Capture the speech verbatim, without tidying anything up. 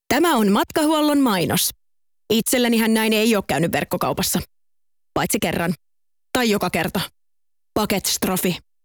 Tämä on matkahuollon mainos. Itsellänihän näin ei ole käynyt verkkokaupassa. Paitsi kerran. Tai joka kerta. Paketstrofi.